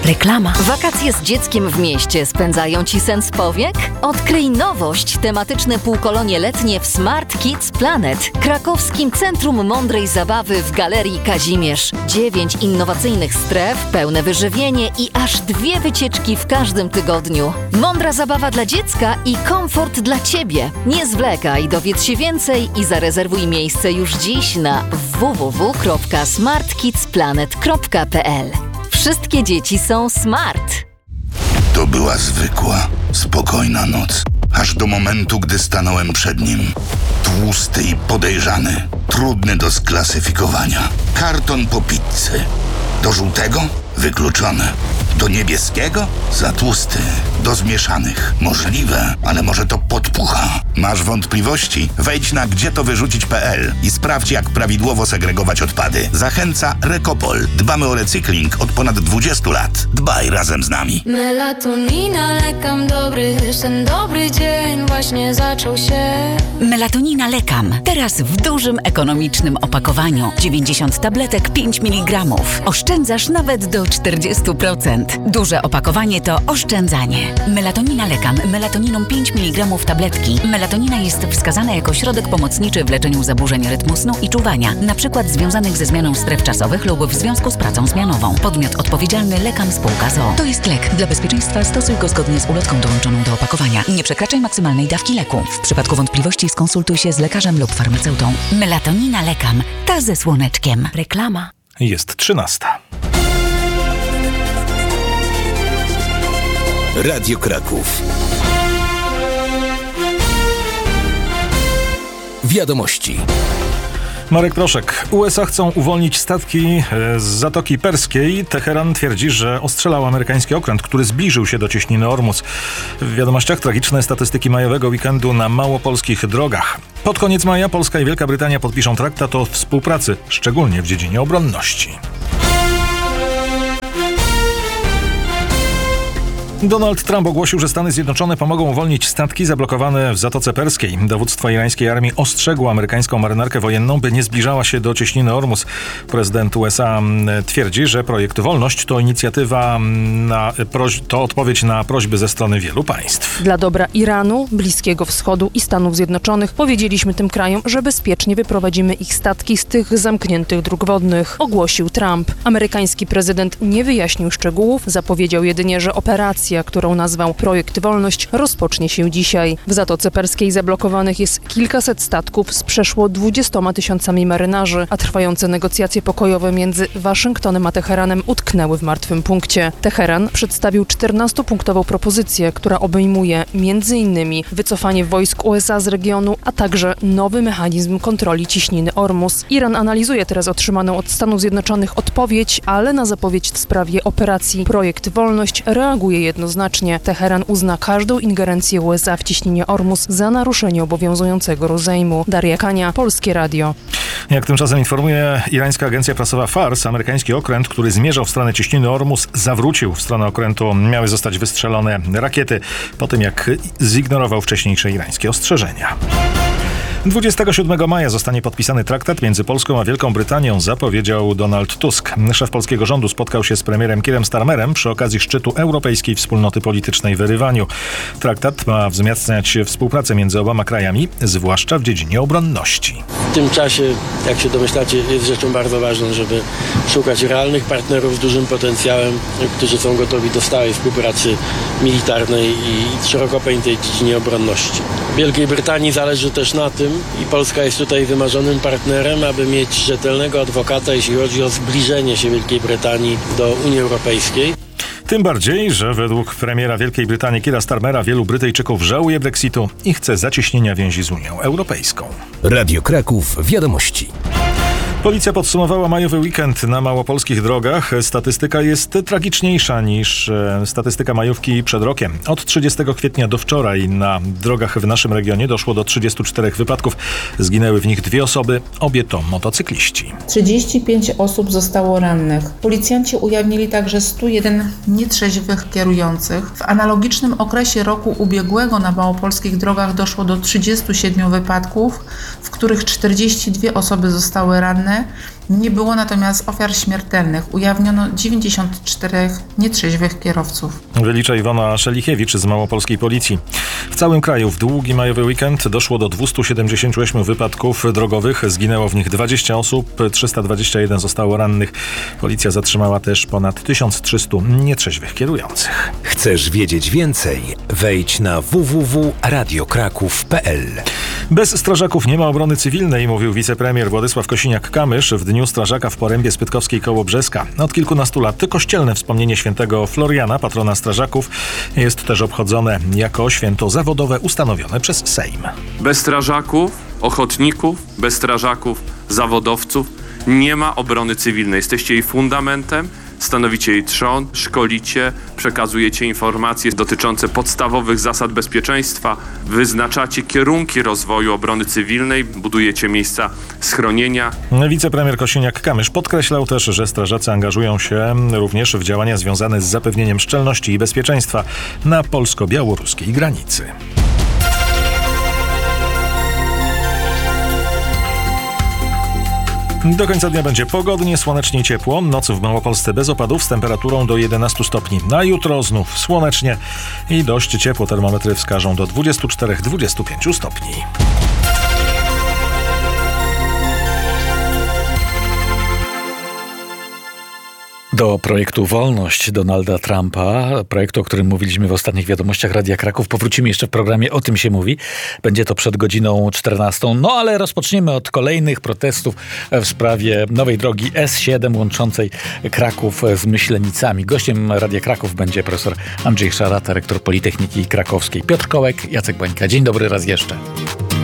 Reklama. Wakacje z dzieckiem w mieście spędzają Ci sens powiek? Odkryj nowość, tematyczne półkolonie letnie w Smart Kids Planet, krakowskim Centrum Mądrej Zabawy w Galerii Kazimierz. 9 innowacyjnych stref, pełne wyżywienie i aż 2 wycieczki w każdym tygodniu. Mądra zabawa dla dziecka i komfort dla Ciebie. Nie zwlekaj, dowiedz się więcej i zarezerwuj miejsce już dziś na www.smartkidsplanet.pl. Wszystkie dzieci są smart. To była zwykła, spokojna noc. Aż do momentu, gdy stanąłem przed nim. Tłusty i podejrzany. Trudny do sklasyfikowania. Karton po pizzy. Do żółtego? Wykluczone. Do niebieskiego? Za tłusty. Do zmieszanych? Możliwe, ale może to podpucha. Masz wątpliwości? Wejdź na gdzietowyrzucić.pl i sprawdź, jak prawidłowo segregować odpady. Zachęca Rekopol. Dbamy o recykling od ponad 20 lat. Dbaj razem z nami. Melatonina, lekam dobry sen, dobry dzień właśnie zaczął się. Melatonina Lekam. Teraz w dużym, ekonomicznym opakowaniu. 90 tabletek, 5 mg. Oszczędzasz nawet do 40%. Duże opakowanie to oszczędzanie. Melatonina Lekam. Melatoniną 5 mg tabletki. Melatonina jest wskazana jako środek pomocniczy w leczeniu zaburzeń rytmu snu i czuwania, np. związanych ze zmianą stref czasowych lub w związku z pracą zmianową. Podmiot odpowiedzialny Lekam Spółka z o.o. To jest lek. Dla bezpieczeństwa stosuj go zgodnie z ulotką dołączoną do opakowania. Nie przekraczaj maksymalnej dawki leku. W przypadku wątpliwości skonsultuj się z lekarzem lub farmaceutą. Melatonina Lekam. Ta ze słoneczkiem. Reklama. Jest 13. Radio Kraków. Wiadomości. Marek Proszek. USA chcą uwolnić statki z Zatoki Perskiej. Teheran twierdzi, że ostrzelał amerykański okręt, który zbliżył się do cieśniny Ormus. W wiadomościach tragiczne statystyki majowego weekendu na małopolskich drogach. Pod koniec maja Polska i Wielka Brytania podpiszą traktat o współpracy, szczególnie w dziedzinie obronności. Donald Trump ogłosił, że Stany Zjednoczone pomogą uwolnić statki zablokowane w Zatoce Perskiej. Dowództwo irańskiej armii ostrzegło amerykańską marynarkę wojenną, by nie zbliżała się do cieśniny Ormus. Prezydent USA twierdzi, że projekt Wolność to inicjatywa, to odpowiedź na prośby ze strony wielu państw. Dla dobra Iranu, Bliskiego Wschodu i Stanów Zjednoczonych powiedzieliśmy tym krajom, że bezpiecznie wyprowadzimy ich statki z tych zamkniętych dróg wodnych, ogłosił Trump. Amerykański prezydent nie wyjaśnił szczegółów, zapowiedział jedynie, że operacja, którą nazwał Projekt Wolność, rozpocznie się dzisiaj. W Zatoce Perskiej zablokowanych jest kilkaset statków z przeszło 20 000 marynarzy, a trwające negocjacje pokojowe między Waszyngtonem a Teheranem utknęły w martwym punkcie. Teheran przedstawił 14-punktową propozycję, która obejmuje m.in. wycofanie wojsk USA z regionu, a także nowy mechanizm kontroli ciśniny Ormus. Iran analizuje teraz otrzymaną od Stanów Zjednoczonych odpowiedź, ale na zapowiedź w sprawie operacji Projekt Wolność reaguje jednoznacznie. Teheran uzna każdą ingerencję USA w ciśnienie Ormus za naruszenie obowiązującego rozejmu. Daria Kania, Polskie Radio. Jak tymczasem informuje irańska agencja prasowa Fars, amerykański okręt, który zmierzał w stronę ciśniny Ormus, zawrócił w stronę okrętu. Miały zostać wystrzelone rakiety po tym, jak zignorował wcześniejsze irańskie ostrzeżenia. 27 maja zostanie podpisany traktat między Polską a Wielką Brytanią, zapowiedział Donald Tusk. Szef polskiego rządu spotkał się z premierem Keirem Starmerem przy okazji szczytu Europejskiej Wspólnoty Politycznej w Erywaniu. Traktat ma wzmacniać współpracę między oboma krajami, zwłaszcza w dziedzinie obronności. W tym czasie, jak się domyślacie, jest rzeczą bardzo ważną, żeby szukać realnych partnerów z dużym potencjałem, którzy są gotowi do stałej współpracy militarnej i szeroko pojętej dziedzinie obronności. Wielkiej Brytanii zależy też na tym, i Polska jest tutaj wymarzonym partnerem, aby mieć rzetelnego adwokata, jeśli chodzi o zbliżenie się Wielkiej Brytanii do Unii Europejskiej. Tym bardziej, że według premiera Wielkiej Brytanii Keira Starmera wielu Brytyjczyków żałuje Brexitu i chce zacieśnienia więzi z Unią Europejską. Radio Kraków. Wiadomości. Policja podsumowała majowy weekend na małopolskich drogach. Statystyka jest tragiczniejsza niż statystyka majówki przed rokiem. Od 30 kwietnia do wczoraj na drogach w naszym regionie doszło do 34 wypadków. Zginęły w nich 2 osoby, obie to motocykliści. 35 osób zostało rannych. Policjanci ujawnili także 101 nietrzeźwych kierujących. W analogicznym okresie roku ubiegłego na małopolskich drogach doszło do 37 wypadków, w których 42 osoby zostały ranne, Nie było natomiast ofiar śmiertelnych. Ujawniono 94 nietrzeźwych kierowców. Wylicza Iwona Szelichiewicz z Małopolskiej Policji. W całym kraju w długi majowy weekend doszło do 278 wypadków drogowych. Zginęło w nich 20 osób, 321 zostało rannych. Policja zatrzymała też ponad 1300 nietrzeźwych kierujących. Chcesz wiedzieć więcej? Wejdź na www.radiokraków.pl. Bez strażaków nie ma obrony cywilnej, mówił wicepremier Władysław Kosiniak-Kamysz w Dniu Strażaka w Porębie Spytkowskiej koło Brzeska. Od kilkunastu lat kościelne wspomnienie świętego Floriana, patrona strażaków, jest też obchodzone jako święto zawodowe ustanowione przez Sejm. Bez strażaków, ochotników, bez strażaków, zawodowców nie ma obrony cywilnej. Jesteście jej fundamentem, stanowicie jej trzon, szkolicie, przekazujecie informacje dotyczące podstawowych zasad bezpieczeństwa, wyznaczacie kierunki rozwoju obrony cywilnej, budujecie miejsca schronienia. Wicepremier Kosiniak-Kamysz podkreślał też, że strażacy angażują się również w działania związane z zapewnieniem szczelności i bezpieczeństwa na polsko-białoruskiej granicy. Do końca dnia będzie pogodnie, słonecznie, ciepło. Noc w Małopolsce bez opadów z temperaturą do 11 stopni. A jutro znów słonecznie i dość ciepło. Termometry wskażą do 24-25 stopni. Do projektu Wolność Donalda Trumpa, projektu, o którym mówiliśmy w ostatnich wiadomościach Radia Kraków, powrócimy jeszcze w programie O tym się mówi. Będzie to przed godziną 14. No ale rozpoczniemy od kolejnych protestów w sprawie nowej drogi S7 łączącej Kraków z Myślenicami. Gościem Radia Kraków będzie profesor Andrzej Szarata, rektor Politechniki Krakowskiej. Piotr Kołek, Jacek Bańka. Dzień dobry raz jeszcze.